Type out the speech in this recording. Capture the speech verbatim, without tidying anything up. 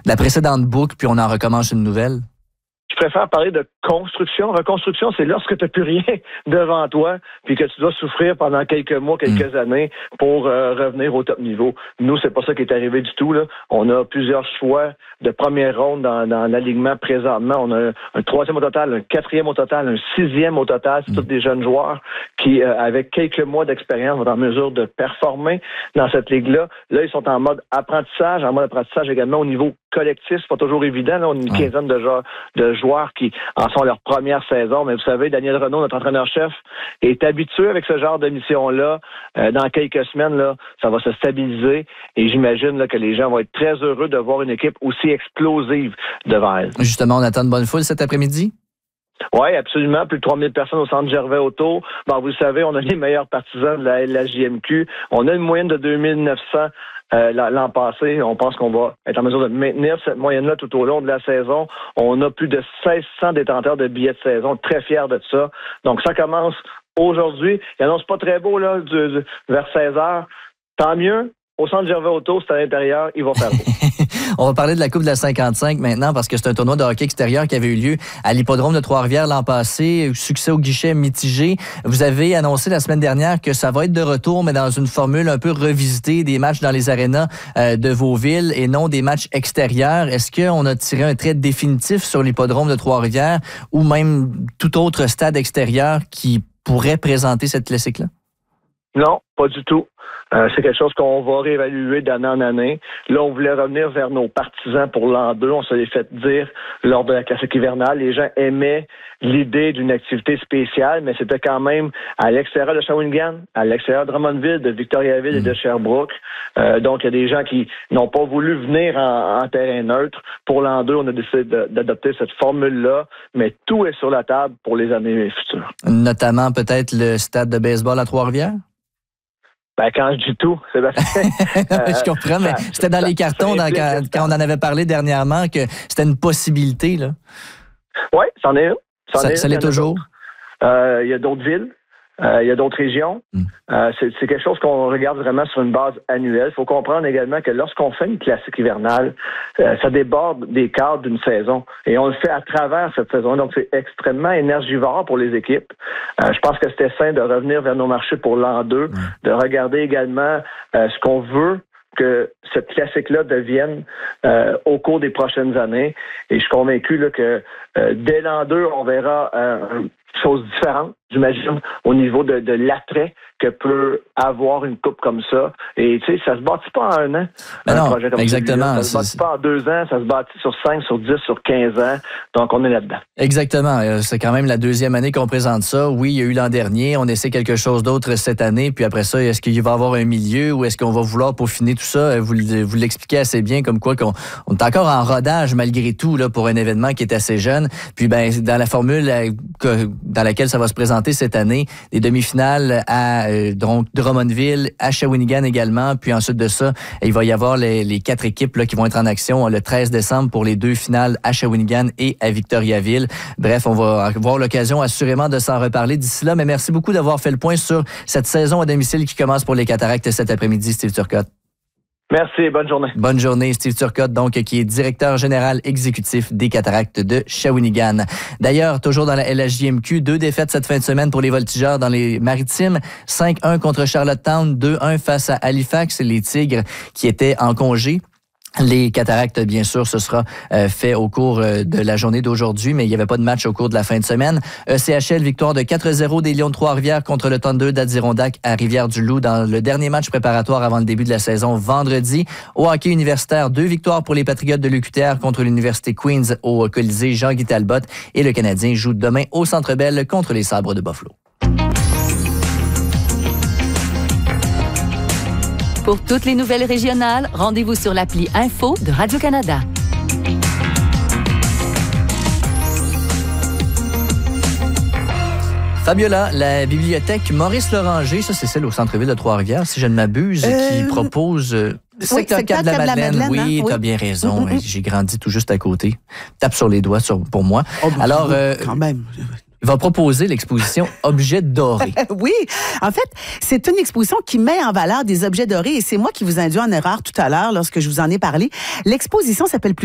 La précédente boucle, puis on en recommence une nouvelle? Je préfère parler de construction. Reconstruction, c'est lorsque tu n'as plus rien devant toi, puis que tu dois souffrir pendant quelques mois, quelques mmh. années pour euh, revenir au top niveau. Nous, c'est pas ça qui est arrivé du tout, là. On a plusieurs choix de première ronde dans, dans l'alignement présentement. On a un, un troisième au total, un quatrième au total, un sixième au total. C'est mmh. tous des jeunes joueurs qui, euh, avec quelques mois d'expérience, vont être en mesure de performer dans cette ligue-là. Là, ils sont en mode apprentissage, en mode apprentissage également au niveau collectif. C'est pas toujours évident, là. On a une quinzaine de joueurs, de joueurs qui en sont leur première saison. Mais vous savez, Daniel Renaud, notre entraîneur-chef, est habitué avec ce genre de mission-là. Euh, dans quelques semaines, là, ça va se stabiliser. Et j'imagine là, que les gens vont être très heureux de voir une équipe aussi explosive devant elle. Justement, on attend une bonne foule cet après-midi? Oui, absolument. Plus de trois mille personnes au centre Gervais Auto. Bon, vous le savez, on a les meilleurs partisans de la, la J M Q. On a une moyenne de deux mille neuf cents euh, l'an passé. On pense qu'on va être en mesure de maintenir cette moyenne-là tout au long de la saison. On a plus de seize cents détenteurs de billets de saison. Très fiers de ça. Donc, ça commence aujourd'hui. Il annonce pas très beau, là, du, du, vers seize heures. Tant mieux. Au centre Gervais Auto, c'est à l'intérieur, il va faire beau. On va parler de la Coupe de la cinquante-cinq maintenant parce que c'est un tournoi de hockey extérieur qui avait eu lieu à l'hippodrome de Trois-Rivières l'an passé. Succès au guichet mitigé. Vous avez annoncé la semaine dernière que ça va être de retour, mais dans une formule un peu revisitée, des matchs dans les arénas euh, de vos villes et non des matchs extérieurs. Est-ce qu'on a tiré un trait définitif sur l'hippodrome de Trois-Rivières ou même tout autre stade extérieur qui pourrait présenter cette classique-là? Non, pas du tout. Euh, c'est quelque chose qu'on va réévaluer d'année en année. Là, on voulait revenir vers nos partisans pour l'an deux. On se l'est fait dire lors de la classique hivernale. Les gens aimaient l'idée d'une activité spéciale, mais c'était quand même à l'extérieur de Shawinigan, à l'extérieur de Drummondville, de Victoriaville mmh. et de Sherbrooke. Euh, donc, il y a des gens qui n'ont pas voulu venir en, en terrain neutre. Pour l'an deux, on a décidé de, d'adopter cette formule-là, mais tout est sur la table pour les années futures. Notamment peut-être le stade de baseball à Trois-Rivières? Ben, quand je dis tout, c'est parce que... euh, je comprends, mais c'était dans les cartons dans, quand, quand on en avait parlé dernièrement que c'était une possibilité, là. Oui, c'en est une. Ça, ça l'est toujours? Euh, il y a d'autres villes. Euh, il y a d'autres régions. Mm. Euh, c'est, c'est quelque chose qu'on regarde vraiment sur une base annuelle. Il faut comprendre également que lorsqu'on fait une classique hivernale, euh, ça déborde des cadres d'une saison. Et on le fait à travers cette saison. Donc, c'est extrêmement énergivore pour les équipes. Euh, je pense que c'était sain de revenir vers nos marchés pour l'an deux, mm. de regarder également euh, ce qu'on veut que cette classique-là devienne euh, au cours des prochaines années. Et je suis convaincu là, que euh, dès l'an deux, on verra euh, chose différente, j'imagine, au niveau de, de l'attrait que peut avoir une coupe comme ça. Et tu sais, ça se bâtit pas en un an, ben un non, projet comme exactement. Ça se bâtit pas en deux ans, ça se bâtit sur cinq, sur dix, sur quinze ans. Donc, on est là-dedans. Exactement. C'est quand même la deuxième année qu'on présente ça. Oui, il y a eu l'an dernier. On essaie quelque chose d'autre cette année. Puis après ça, est-ce qu'il va y avoir un milieu ou est-ce qu'on va vouloir peaufiner tout ça? Vous, vous l'expliquez assez bien, comme quoi qu'on on est encore en rodage malgré tout là, pour un événement qui est assez jeune. Puis ben dans la formule que, dans laquelle ça va se présenter cette année, des demi-finales à euh, donc Drummondville, à Shawinigan également. Puis ensuite de ça, il va y avoir les, les quatre équipes là, qui vont être en action le treize décembre pour les deux finales à Shawinigan et à Victoriaville. Bref, on va avoir l'occasion assurément de s'en reparler d'ici là. Mais merci beaucoup d'avoir fait le point sur cette saison à domicile qui commence pour les Cataractes cet après-midi, Steve Turcotte. Merci, bonne journée. Bonne journée, Steve Turcotte, donc, qui est directeur général exécutif des Cataractes de Shawinigan. D'ailleurs, toujours dans la L H J M Q, deux défaites cette fin de semaine pour les Voltigeurs dans les Maritimes. cinq un contre Charlottetown, deux un face à Halifax, les Tigres qui étaient en congé. Les Cataractes, bien sûr, ce sera euh, fait au cours euh, de la journée d'aujourd'hui, mais il n'y avait pas de match au cours de la fin de semaine. E C H L, victoire de quatre zéro des Lions de Trois-Rivières contre le Thunder d'Adirondack à Rivière-du-Loup dans le dernier match préparatoire avant le début de la saison vendredi. Au hockey universitaire, deux victoires pour les Patriotes de l'U Q T R contre l'Université Queen's au Colisée Jean-Guy Talbot et le Canadien joue demain au Centre Bell contre les Sabres de Buffalo. Pour toutes les nouvelles régionales, rendez-vous sur l'appli Info de Radio-Canada. Fabiola, la bibliothèque Maurice Loranger, ça c'est celle au centre-ville de Trois-Rivières, si je ne m'abuse, euh... qui propose... Euh, secteur oui, quatre de la Madeleine, Madeleine oui, hein? t'as oui. bien raison. Mm-hmm. J'ai grandi tout juste à côté. Tape sur les doigts sur, pour moi. Oh, ben, Alors, euh, quand même... Il va proposer l'exposition Objets dorés. Oui, en fait, c'est une exposition qui met en valeur des objets dorés et c'est moi qui vous induis en erreur tout à l'heure lorsque je vous en ai parlé. L'exposition s'appelle plus